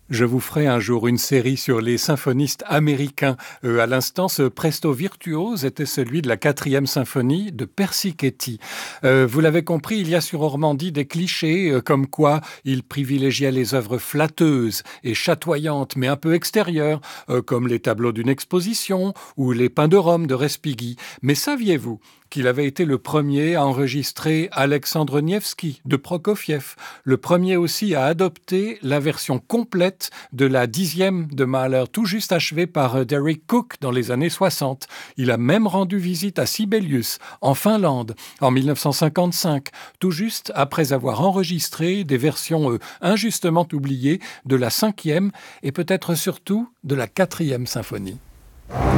Je vous ferai un jour une série sur les symphonistes américains. À l'instant, ce presto virtuose était celui de la 4e symphonie de Percy Ketty. Vous l'avez compris, il y a sur Ormandy des clichés comme quoi il privilégiait les œuvres flatteuses et chatoyantes, mais un peu extérieures, comme les tableaux d'une exposition ou les pins de Rome de Respighi. Mais saviez-vous qu'il avait été le premier à enregistrer Alexandre Nevsky de Prokofiev, le premier aussi à adopter la version complète de la 10e de Mahler, tout juste achevée par Derek Cook dans les années 60. Il a même rendu visite à Sibelius, en Finlande, en 1955, tout juste après avoir enregistré des versions injustement oubliées de la 5e et peut-être surtout de la 4e symphonie.